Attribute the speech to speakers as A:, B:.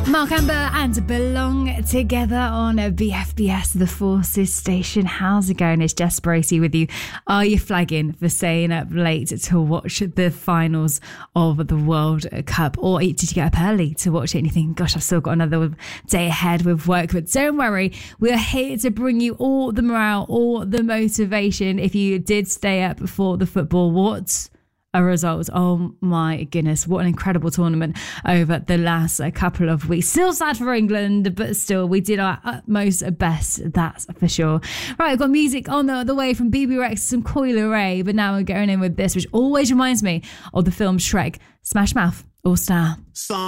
A: Mark Amber and Belong together on BFBS, the Forces Station. How's it going? It's Jess Bracey with you. Are you flagging for staying up late to watch the finals of the World Cup? Or did you get up early to watch it and you think, gosh, I've still got another day ahead with work? But don't worry, we're here to bring you all the morale, all the motivation. If you did stay up for the football, what a result. Oh my goodness, what an incredible tournament over the last couple of weeks. Still sad for England, but still we did our utmost best, that's for sure. Right, I've got music on the way from BB Rex, some Coil Ray, but now we're going in with this, which always reminds me of the film Shrek, Smash Mouth All Star.